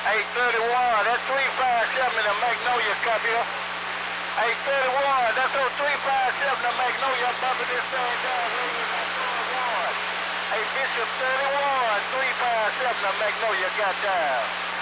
Hey, 31, that's 357 in the Magnolia, copy. Hey, 31, that's 0357 in the Magnolia, I'm bumping this thing down, radio 941. Hey, Bishop 31, 357 in the Magnolia, got down.